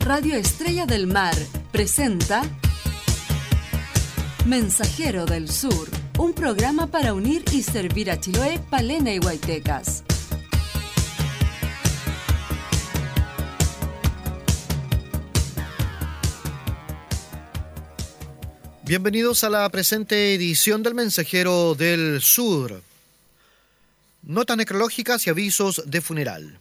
Radio Estrella del Mar presenta Mensajero del Sur, un programa para unir y servir a Chiloé, Palena y Huaytecas. Bienvenidos a la presente edición del Mensajero del Sur. Notas necrológicas y avisos de funeral.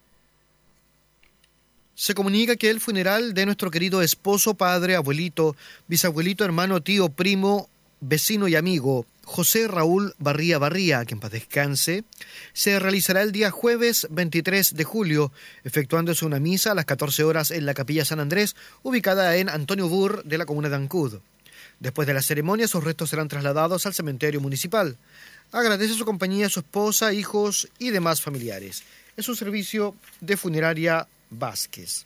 Se comunica que el funeral de nuestro querido esposo, padre, abuelito, bisabuelito, hermano, tío, primo, vecino y amigo, José Raúl Barría, que en paz descanse, se realizará el día jueves 23 de julio, efectuándose una misa a las 14 horas en la Capilla San Andrés, ubicada en Antonio Burr de la comuna de Ancud. Después de la ceremonia, sus restos serán trasladados al cementerio municipal. Agradece su compañía a su esposa, hijos y demás familiares. Es un servicio de funeraria Vázquez.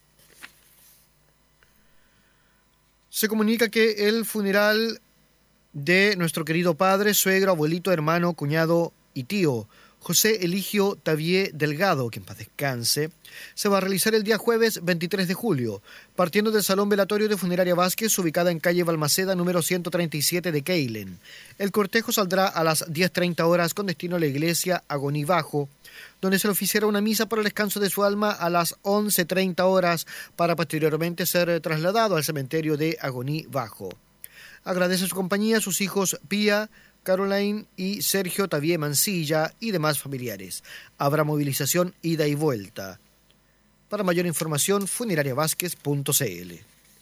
Se comunica que el funeral de nuestro querido padre, suegro, abuelito, hermano, cuñado y tío, José Eligio Tavié Delgado, que en paz descanse, se va a realizar el día jueves 23 de julio, partiendo del Salón Velatorio de Funeraria Vázquez, ubicada en calle Balmaceda, número 137 de Keilen. El cortejo saldrá a las 10:30 horas con destino a la iglesia Agoní Bajo, donde se le oficiará una misa por el descanso de su alma a las 11:30 horas, para posteriormente ser trasladado al cementerio de Agoní Bajo. Agradece su compañía a sus hijos Pía, Caroline y Sergio Tavié Mancilla y demás familiares. Habrá movilización ida y vuelta. Para mayor información, funerariavázquez.cl.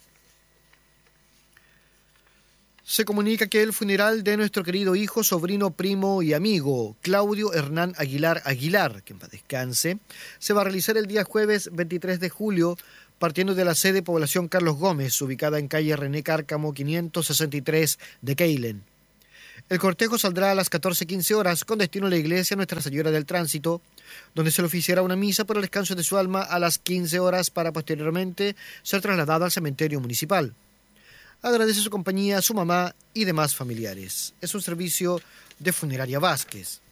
Se comunica que el funeral de nuestro querido hijo, sobrino, primo y amigo, Claudio Hernán Aguilar, que en paz descanse, se va a realizar el día jueves 23 de julio, partiendo de la sede Población Carlos Gómez, ubicada en calle René Cárcamo 563 de Keilen. El cortejo saldrá a las 14:15 horas con destino a la iglesia Nuestra Señora del Tránsito, donde se le oficiará una misa por el descanso de su alma a las 15 horas para posteriormente ser trasladado al cementerio municipal. Agradece su compañía a su mamá y demás familiares. Es un servicio de funeraria Vázquez.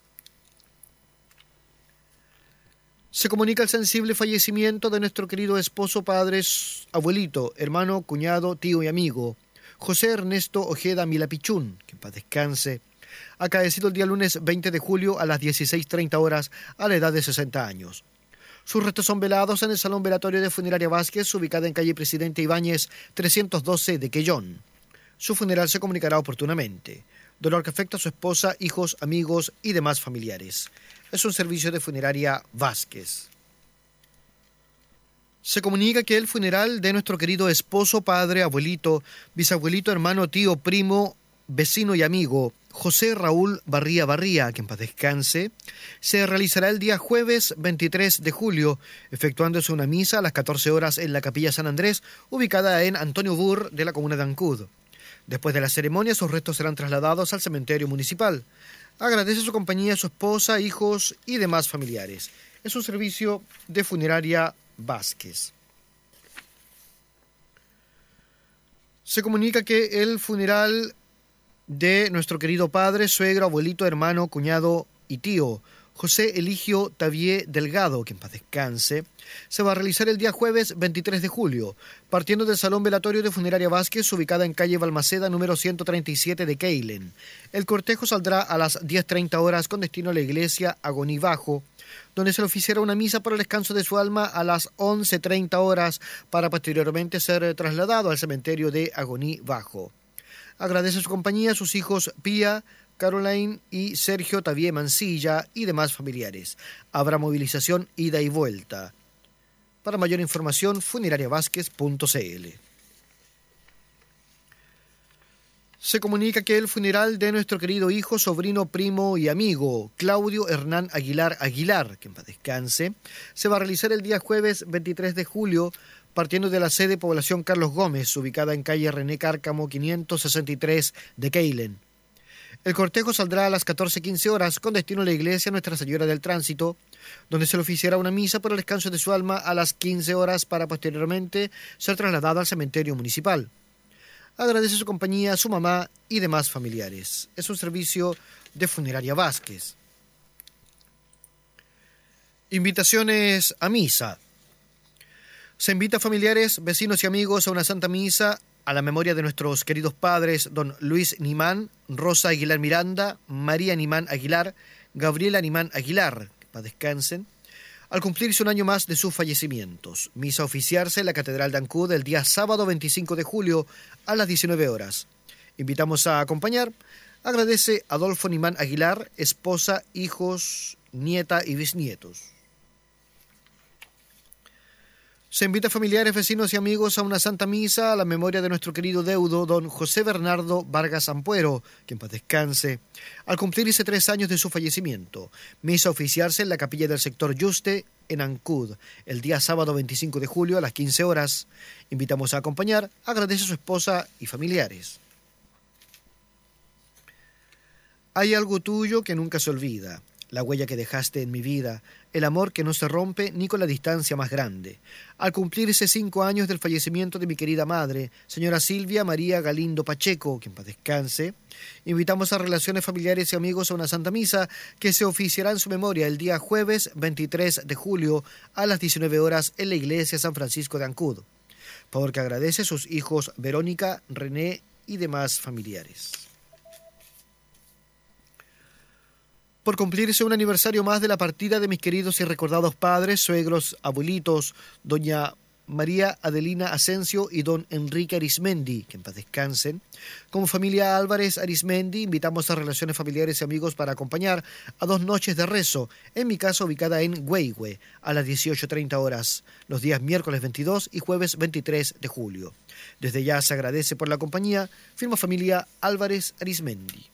Se comunica el sensible fallecimiento de nuestro querido esposo, padre, abuelito, hermano, cuñado, tío y amigo, José Ernesto Ojeda Milapichún, que en paz descanse, acaecido el día lunes 20 de julio a las 16:30 horas a la edad de 60 años. Sus restos son velados en el Salón Velatorio de Funeraria Vázquez, ubicada en calle Presidente Ibáñez 312 de Quellón. Su funeral se comunicará oportunamente. Dolor que afecta a su esposa, hijos, amigos y demás familiares. Es un servicio de funeraria Vázquez. Se comunica que el funeral de nuestro querido esposo, padre, abuelito, bisabuelito, hermano, tío, primo, vecino y amigo, José Raúl Barría, que en paz descanse, se realizará el día jueves 23 de julio, efectuándose una misa a las 14 horas en la Capilla San Andrés, ubicada en Antonio Burr de la comuna de Ancud. Después de la ceremonia, sus restos serán trasladados al cementerio municipal. Agradece su compañía a su esposa, hijos y demás familiares. Es un servicio de funeraria Vázquez. Se comunica que el funeral de nuestro querido padre, suegro, abuelito, hermano, cuñado y tío, José Eligio Tavié Delgado, que en paz descanse, se va a realizar el día jueves 23 de julio, partiendo del Salón Velatorio de Funeraria Vázquez, ubicada en calle Balmaceda, número 137 de Keilen. El cortejo saldrá a las 10:30 horas con destino a la iglesia Agoní Bajo, donde se le oficiará una misa por el descanso de su alma a las 11:30 horas para posteriormente ser trasladado al cementerio de Agoní Bajo. Agradece su compañía a sus hijos Pía, Caroline y Sergio Tavié Mancilla y demás familiares. Habrá movilización ida y vuelta. Para mayor información, funerariavázquez.cl. Se comunica que el funeral de nuestro querido hijo, sobrino, primo y amigo, Claudio Hernán Aguilar, que en paz descanse, se va a realizar el día jueves 23 de julio, partiendo de la sede Población Carlos Gómez, ubicada en calle René Cárcamo 563 de Keilen. El cortejo saldrá a las 14:15 horas con destino a la iglesia Nuestra Señora del Tránsito, donde se le oficiará una misa por el descanso de su alma a las 15 horas para posteriormente ser trasladado al cementerio municipal. Agradece su compañía a su mamá y demás familiares. Es un servicio de funeraria Vázquez. Invitaciones a misa. Se invita a familiares, vecinos y amigos a una santa misa a la memoria de nuestros queridos padres, don Luis Nimán, Rosa Aguilar Miranda, María Nimán Aguilar, Gabriela Nimán Aguilar, que paz descansen, al cumplirse un año más de sus fallecimientos. Misa a oficiarse en la Catedral de Ancud el día sábado 25 de julio a las 19 horas. Invitamos a acompañar. Agradece Adolfo Nimán Aguilar, esposa, hijos, nieta y bisnietos. Se invita a familiares, vecinos y amigos a una santa misa a la memoria de nuestro querido deudo, don José Bernardo Vargas Ampuero, que en paz descanse, al cumplirse 3 años de su fallecimiento. Misa a oficiarse en la capilla del sector Yuste, en Ancud, el día sábado 25 de julio a las 15 horas. Invitamos a acompañar. Agradece a su esposa y familiares. Hay algo tuyo que nunca se olvida, la huella que dejaste en mi vida, el amor que no se rompe ni con la distancia más grande. Al cumplirse 5 años del fallecimiento de mi querida madre, señora Silvia María Galindo Pacheco, que en paz descanse, invitamos a relaciones familiares y amigos a una santa misa que se oficiará en su memoria el día jueves 23 de julio a las 19 horas en la iglesia San Francisco de Ancud. Favor que agradece a sus hijos Verónica, René y demás familiares. Por cumplirse un aniversario más de la partida de mis queridos y recordados padres, suegros, abuelitos, doña María Adelina Asensio y don Enrique Arismendi, que en paz descansen. Como familia Álvarez Arismendi, invitamos a relaciones familiares y amigos para acompañar a 2 noches de rezo, en mi casa ubicada en Huehue, a las 18:30 horas, los días miércoles 22 y jueves 23 de julio. Desde ya se agradece por la compañía. Firma familia Álvarez Arismendi.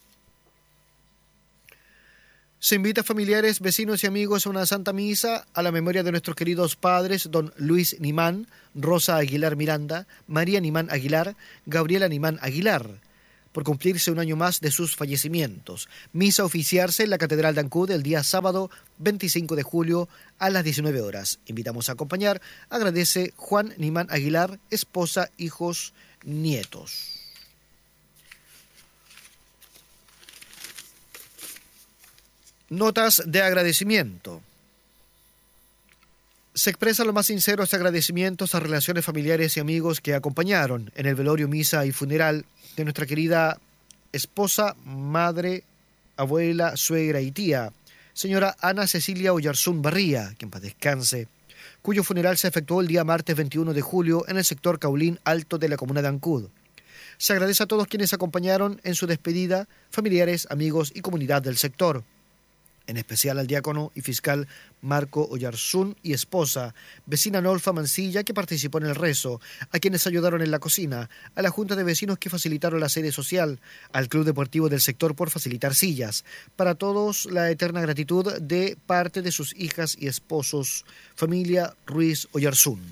Se invita a familiares, vecinos y amigos a una santa misa a la memoria de nuestros queridos padres, don Luis Nimán, Rosa Aguilar Miranda, María Nimán Aguilar, Gabriela Nimán Aguilar, por cumplirse un año más de sus fallecimientos. Misa a oficiarse en la Catedral de Ancud el día sábado 25 de julio a las 19 horas. Invitamos a acompañar. Agradece Juan Nimán Aguilar, esposa, hijos, nietos. Notas de agradecimiento. Se expresan los más sinceros agradecimientos a relaciones familiares y amigos que acompañaron en el velorio, misa y funeral de nuestra querida esposa, madre, abuela, suegra y tía, señora Ana Cecilia Oyarzún Barría, que en paz descanse, cuyo funeral se efectuó el día martes 21 de julio en el sector Caulín Alto de la comuna de Ancud. Se agradece a todos quienes acompañaron en su despedida, familiares, amigos y comunidad del sector. En especial al diácono y fiscal Marco Oyarzún y esposa, vecina Nolfa Mancilla, que participó en el rezo, a quienes ayudaron en la cocina, a la junta de vecinos que facilitaron la sede social, al club deportivo del sector por facilitar sillas. Para todos, la eterna gratitud de parte de sus hijas y esposos, familia Ruiz Oyarzún.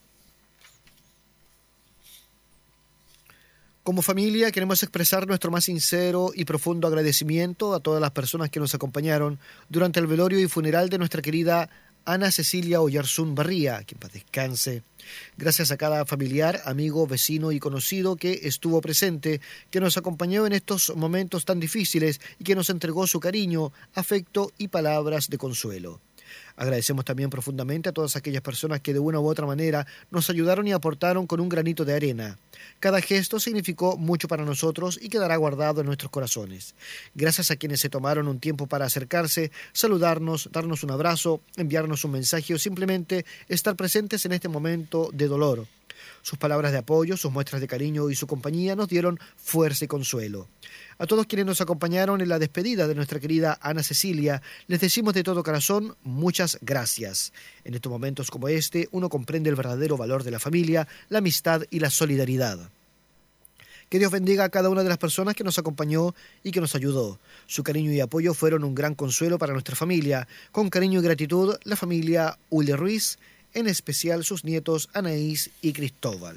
Como familia queremos expresar nuestro más sincero y profundo agradecimiento a todas las personas que nos acompañaron durante el velorio y funeral de nuestra querida Ana Cecilia Oyarzún Barría, que en paz descanse. Gracias a cada familiar, amigo, vecino y conocido que estuvo presente, que nos acompañó en estos momentos tan difíciles y que nos entregó su cariño, afecto y palabras de consuelo. Agradecemos también profundamente a todas aquellas personas que de una u otra manera nos ayudaron y aportaron con un granito de arena. Cada gesto significó mucho para nosotros y quedará guardado en nuestros corazones. Gracias a quienes se tomaron un tiempo para acercarse, saludarnos, darnos un abrazo, enviarnos un mensaje o simplemente estar presentes en este momento de dolor. Sus palabras de apoyo, sus muestras de cariño y su compañía nos dieron fuerza y consuelo. A todos quienes nos acompañaron en la despedida de nuestra querida Ana Cecilia, les decimos de todo corazón muchas gracias. En estos momentos como este, uno comprende el verdadero valor de la familia, la amistad y la solidaridad. Que Dios bendiga a cada una de las personas que nos acompañó y que nos ayudó. Su cariño y apoyo fueron un gran consuelo para nuestra familia. Con cariño y gratitud, la familia Ule Ruiz, en especial sus nietos Anaís y Cristóbal.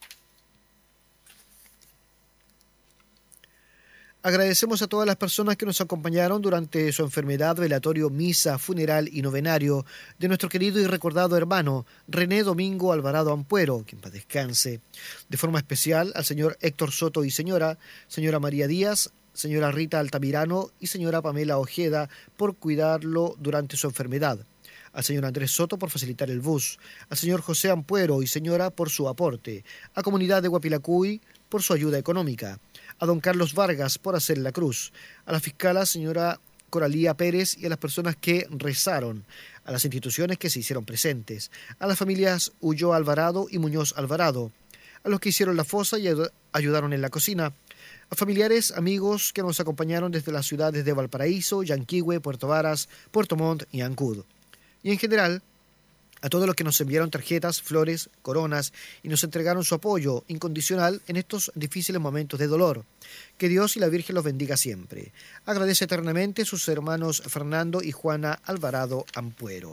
Agradecemos a todas las personas que nos acompañaron durante su enfermedad, velatorio, misa, funeral y novenario de nuestro querido y recordado hermano René Domingo Alvarado Ampuero, que en paz descanse. De forma especial al señor Héctor Soto y señora María Díaz, señora Rita Altamirano y señora Pamela Ojeda por cuidarlo durante su enfermedad. al señor Andrés Soto por facilitar el bus, al señor José Ampuero y señora por su aporte, a Comunidad de Guapilacuy por su ayuda económica, a don Carlos Vargas por hacer la cruz, a la fiscala señora Coralía Pérez y a las personas que rezaron, a las instituciones que se hicieron presentes, a las familias Ulloa Alvarado y Muñoz Alvarado, a los que hicieron la fosa y ayudaron en la cocina, a familiares, amigos que nos acompañaron desde las ciudades de Valparaíso, Yanquihue, Puerto Varas, Puerto Montt y Ancud. Y en general, a todos los que nos enviaron tarjetas, flores, coronas y nos entregaron su apoyo incondicional en estos difíciles momentos de dolor. Que Dios y la Virgen los bendiga siempre. Agradece eternamente a sus hermanos Fernando y Juana Alvarado Ampuero.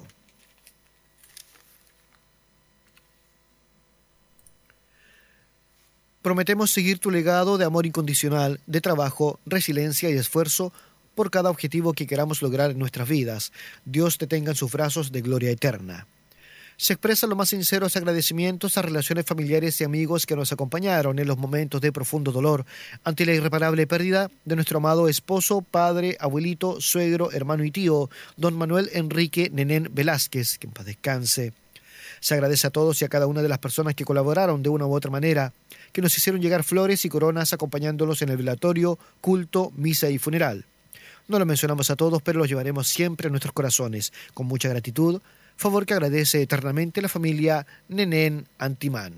Prometemos seguir tu legado de amor incondicional, de trabajo, resiliencia y esfuerzo por cada objetivo que queramos lograr en nuestras vidas. Dios te tenga en sus brazos de gloria eterna. Se expresan los más sinceros agradecimientos a relaciones familiares y amigos que nos acompañaron en los momentos de profundo dolor ante la irreparable pérdida de nuestro amado esposo, padre, abuelito, suegro, hermano y tío, don Manuel Enrique Nenén Velázquez, que en paz descanse. Se agradece a todos y a cada una de las personas que colaboraron de una u otra manera, que nos hicieron llegar flores y coronas acompañándolos en el velatorio, culto, misa y funeral. No lo mencionamos a todos, pero los llevaremos siempre en nuestros corazones, con mucha gratitud, favor que agradece eternamente la familia Nenén Antimán.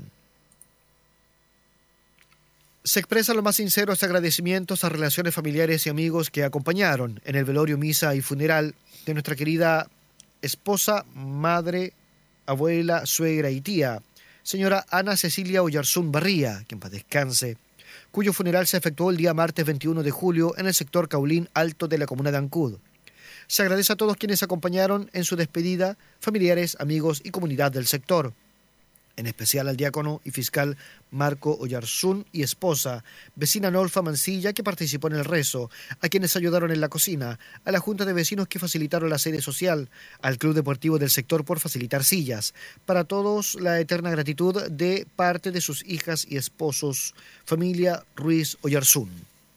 Se expresan los más sinceros agradecimientos a relaciones familiares y amigos que acompañaron en el velorio, misa y funeral de nuestra querida esposa, madre, abuela, suegra y tía, señora Ana Cecilia Oyarzún Barría, que en paz descanse, cuyo funeral se efectuó el día martes 21 de julio en el sector Caulín Alto de la comuna de Ancud. Se agradece a todos quienes acompañaron en su despedida, familiares, amigos y comunidad del sector. En especial al diácono y fiscal Marco Oyarzún y esposa, vecina Nolfa Mancilla, que participó en el rezo, a quienes ayudaron en la cocina, a la junta de vecinos que facilitaron la sede social, al club deportivo del sector por facilitar sillas. Para todos, la eterna gratitud de parte de sus hijas y esposos, familia Ruiz Oyarzún.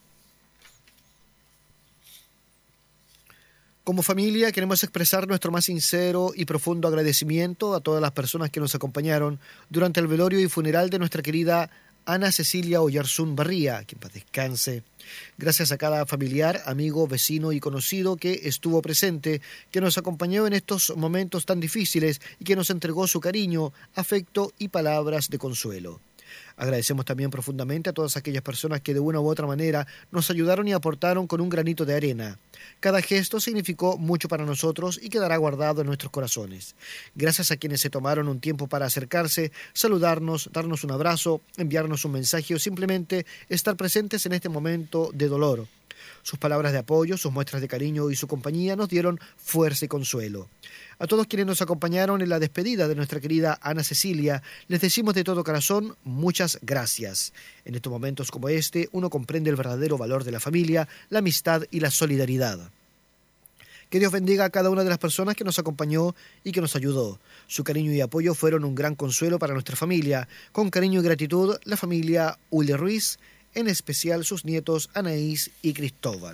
Como familia queremos expresar nuestro más sincero y profundo agradecimiento a todas las personas que nos acompañaron durante el velorio y funeral de nuestra querida Ana Cecilia Oyarzún Barría, que en paz descanse. Gracias a cada familiar, amigo, vecino y conocido que estuvo presente, que nos acompañó en estos momentos tan difíciles y que nos entregó su cariño, afecto y palabras de consuelo. Agradecemos también profundamente a todas aquellas personas que de una u otra manera nos ayudaron y aportaron con un granito de arena. Cada gesto significó mucho para nosotros y quedará guardado en nuestros corazones. Gracias a quienes se tomaron un tiempo para acercarse, saludarnos, darnos un abrazo, enviarnos un mensaje o simplemente estar presentes en este momento de dolor. Sus palabras de apoyo, sus muestras de cariño y su compañía nos dieron fuerza y consuelo. A todos quienes nos acompañaron en la despedida de nuestra querida Ana Cecilia, les decimos de todo corazón muchas gracias. En estos momentos como este, uno comprende el verdadero valor de la familia, la amistad y la solidaridad. Que Dios bendiga a cada una de las personas que nos acompañó y que nos ayudó. Su cariño y apoyo fueron un gran consuelo para nuestra familia. Con cariño y gratitud, la familia Uli Ruiz, en especial sus nietos Anaís y Cristóbal.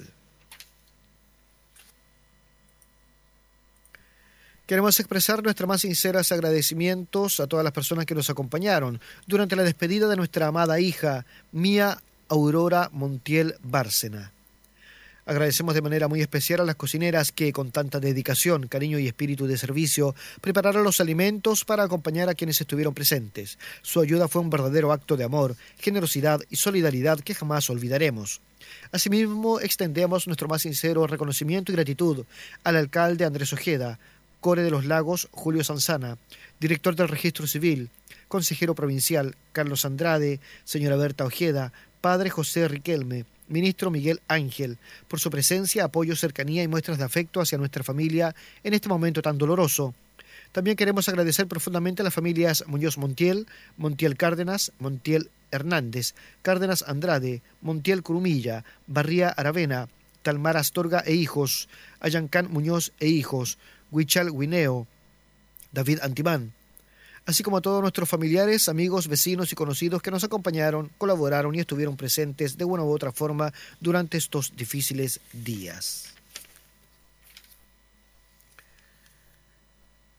Queremos expresar nuestros más sinceros agradecimientos a todas las personas que nos acompañaron durante la despedida de nuestra amada hija, Mía Aurora Montiel Bárcena. Agradecemos de manera muy especial a las cocineras que, con tanta dedicación, cariño y espíritu de servicio, prepararon los alimentos para acompañar a quienes estuvieron presentes. Su ayuda fue un verdadero acto de amor, generosidad y solidaridad que jamás olvidaremos. Asimismo, extendemos nuestro más sincero reconocimiento y gratitud al alcalde Andrés Ojeda, Core de los Lagos Julio Sanzana, director del Registro Civil, consejero provincial Carlos Andrade, señora Berta Ojeda, padre José Riquelme, ministro Miguel Ángel, por su presencia, apoyo, cercanía y muestras de afecto hacia nuestra familia en este momento tan doloroso. También queremos agradecer profundamente a las familias Muñoz Montiel, Montiel Cárdenas, Montiel Hernández, Cárdenas Andrade, Montiel Curumilla, Barría Aravena, Talmar Astorga e hijos, Ayancán Muñoz e hijos, Huichal Guineo, David Antimán, así como a todos nuestros familiares, amigos, vecinos y conocidos que nos acompañaron, colaboraron y estuvieron presentes de una u otra forma durante estos difíciles días.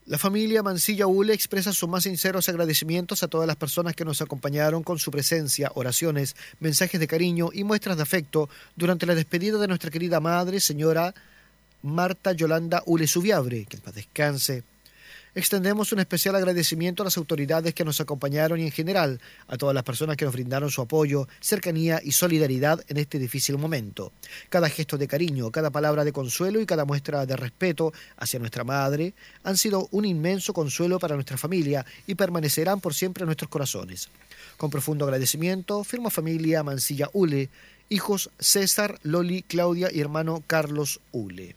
La familia Mancilla Ule expresa sus más sinceros agradecimientos a todas las personas que nos acompañaron con su presencia, oraciones, mensajes de cariño y muestras de afecto durante la despedida de nuestra querida madre, señora Marta Yolanda Ule Subiabre, que en paz descanse. Extendemos un especial agradecimiento a las autoridades que nos acompañaron y en general a todas las personas que nos brindaron su apoyo, cercanía y solidaridad en este difícil momento. Cada gesto de cariño, cada palabra de consuelo y cada muestra de respeto hacia nuestra madre han sido un inmenso consuelo para nuestra familia y permanecerán por siempre en nuestros corazones. Con profundo agradecimiento, firma familia Mancilla Ule, hijos César, Loli, Claudia y hermano Carlos Ule.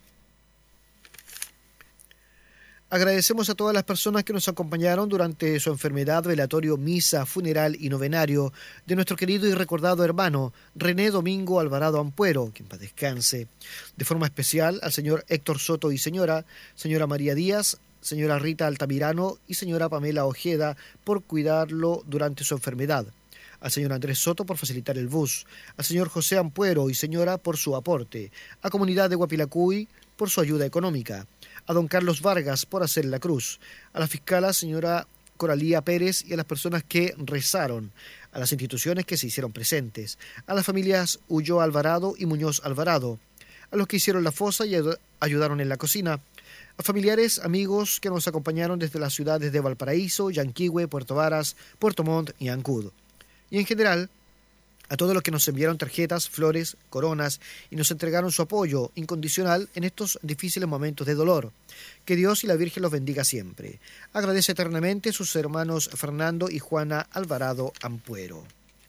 Agradecemos a todas las personas que nos acompañaron durante su enfermedad, velatorio, misa, funeral y novenario de nuestro querido y recordado hermano René Domingo Alvarado Ampuero, que en paz descanse. De forma especial al señor Héctor Soto y señora María Díaz, señora Rita Altamirano y señora Pamela Ojeda por cuidarlo durante su enfermedad. Al señor Andrés Soto por facilitar el bus, al señor José Ampuero y señora por su aporte, a Comunidad de Guapilacuy por su ayuda económica, a don Carlos Vargas por hacer la cruz, a la fiscala señora Coralía Pérez y a las personas que rezaron, a las instituciones que se hicieron presentes, a las familias Ulloa Alvarado y Muñoz Alvarado, a los que hicieron la fosa y ayudaron en la cocina, a familiares, amigos que nos acompañaron desde las ciudades de Valparaíso, Yanquihue, Puerto Varas, Puerto Montt y Ancud. Y en general, a todos los que nos enviaron tarjetas, flores, coronas y nos entregaron su apoyo incondicional en estos difíciles momentos de dolor. Que Dios y la Virgen los bendiga siempre. Agradece eternamente a sus hermanos Fernando y Juana Alvarado Ampuero.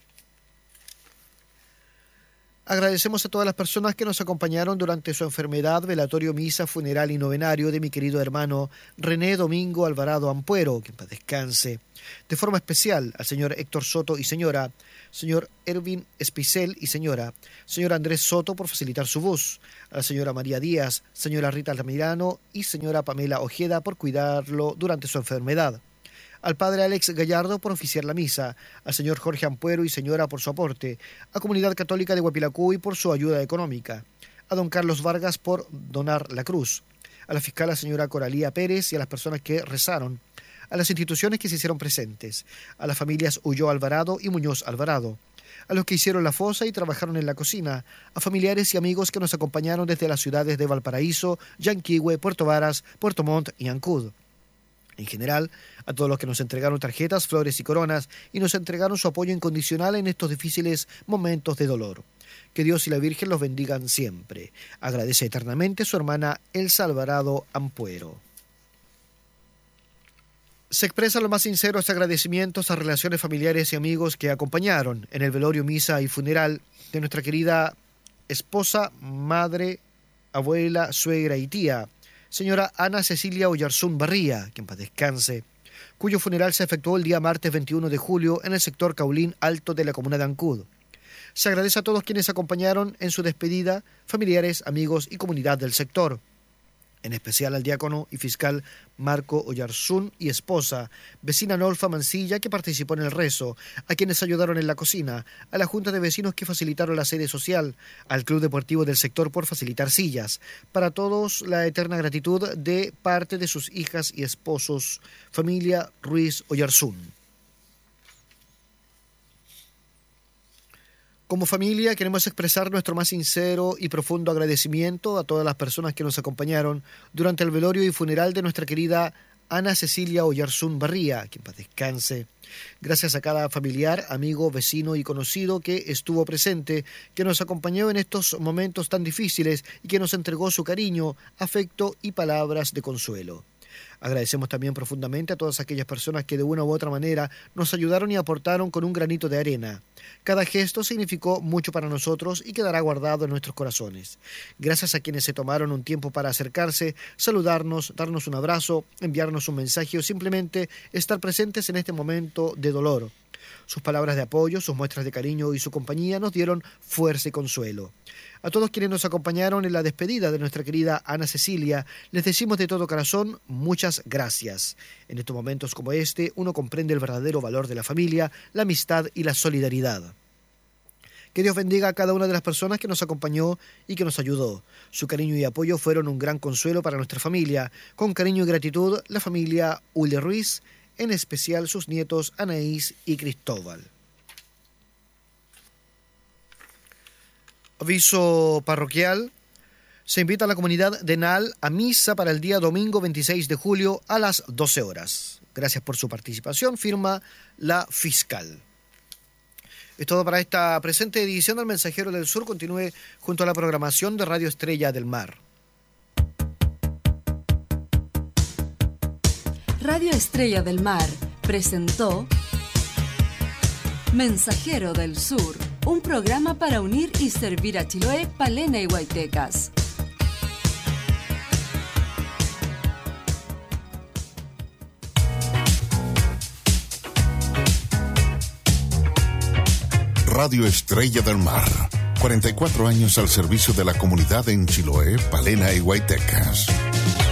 Agradecemos a todas las personas que nos acompañaron durante su enfermedad, velatorio, misa, funeral y novenario de mi querido hermano René Domingo Alvarado Ampuero, que en paz descanse. De forma especial al señor Héctor Soto y señora, señor Ervin Espicel y señora, señor Andrés Soto por facilitar su voz, a la señora María Díaz, señora Rita Altamirano y señora Pamela Ojeda por cuidarlo durante su enfermedad, al padre Alex Gallardo por oficiar la misa, al señor Jorge Ampuero y señora por su aporte, a Comunidad Católica de Guapilacuy por su ayuda económica, a don Carlos Vargas por donar la cruz, a la fiscala señora Coralía Pérez y a las personas que rezaron, a las instituciones que se hicieron presentes, a las familias Ulloa Alvarado y Muñoz Alvarado, a los que hicieron la fosa y trabajaron en la cocina, a familiares y amigos que nos acompañaron desde las ciudades de Valparaíso, Yanquihue, Puerto Varas, Puerto Montt y Ancud. En general, a todos los que nos entregaron tarjetas, flores y coronas y nos entregaron su apoyo incondicional en estos difíciles momentos de dolor. Que Dios y la Virgen los bendigan siempre. Agradece eternamente su hermana Elsa Alvarado Ampuero. Se expresan los más sinceros agradecimientos a relaciones familiares y amigos que acompañaron en el velorio, misa y funeral de nuestra querida esposa, madre, abuela, suegra y tía, señora Ana Cecilia Oyarzún Barría, que en paz descanse, cuyo funeral se efectuó el día martes 21 de julio en el sector Caulín Alto de la comuna de Ancud. Se agradece a todos quienes acompañaron en su despedida, familiares, amigos y comunidad del sector. En especial al diácono y fiscal Marco Oyarzún y esposa, vecina Nolfa Mancilla, que participó en el rezo, a quienes ayudaron en la cocina, a la junta de vecinos que facilitaron la sede social, al club deportivo del sector por facilitar sillas. Para todos, la eterna gratitud de parte de sus hijas y esposos, familia Ruiz Oyarzún. Como familia queremos expresar nuestro más sincero y profundo agradecimiento a todas las personas que nos acompañaron durante el velorio y funeral de nuestra querida Ana Cecilia Oyarzún Barría, que en paz descanse. Gracias a cada familiar, amigo, vecino y conocido que estuvo presente, que nos acompañó en estos momentos tan difíciles y que nos entregó su cariño, afecto y palabras de consuelo. Agradecemos también profundamente a todas aquellas personas que de una u otra manera nos ayudaron y aportaron con un granito de arena. Cada gesto significó mucho para nosotros y quedará guardado en nuestros corazones. Gracias a quienes se tomaron un tiempo para acercarse, saludarnos, darnos un abrazo, enviarnos un mensaje o simplemente estar presentes en este momento de dolor. Sus palabras de apoyo, sus muestras de cariño y su compañía nos dieron fuerza y consuelo. A todos quienes nos acompañaron en la despedida de nuestra querida Ana Cecilia, les decimos de todo corazón muchas gracias. En estos momentos como este, uno comprende el verdadero valor de la familia, la amistad y la solidaridad. Que Dios bendiga a cada una de las personas que nos acompañó y que nos ayudó. Su cariño y apoyo fueron un gran consuelo para nuestra familia. Con cariño y gratitud, la familia Ule Ruiz, en especial sus nietos Anaís y Cristóbal. Aviso parroquial. Se invita a la comunidad de Nal a misa para el día domingo 26 de julio a las 12 horas. Gracias por su participación, firma la fiscal. Es todo para esta presente edición del Mensajero del Sur. Continúe junto a la programación de Radio Estrella del Mar. Radio Estrella del Mar presentó Mensajero del Sur, un programa para unir y servir a Chiloé, Palena y Huaytecas. Radio Estrella del Mar, 44 años al servicio de la comunidad en Chiloé, Palena y Huaytecas.